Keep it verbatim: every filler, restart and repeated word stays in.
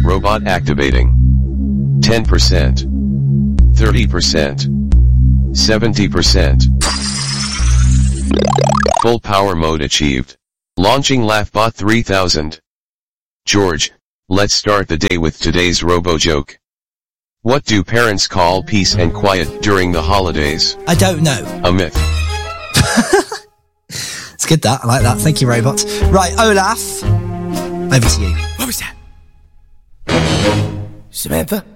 Robot activating. ten percent. thirty percent. seventy percent. Full power mode achieved. Launching LaughBot three thousand. George, let's start the day with today's robo joke. What do parents call peace and quiet during the holidays? I don't know. A myth. It's good that. I like that. Thank you, Robot. Right, Olaf, over to you. What was that? Samantha?